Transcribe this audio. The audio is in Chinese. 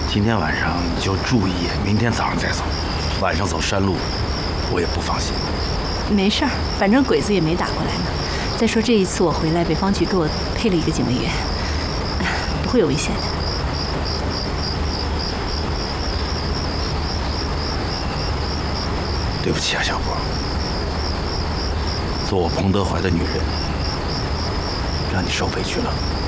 今天晚上你就住一夜，明天早上再走。晚上走山路，我也不放心。 没事儿，反正鬼子也没打过来呢。再说这一次我回来，北方局给我配了一个警卫员，不会有危险的。 对不起啊，小波，做我彭德怀的女人，让你受委屈了。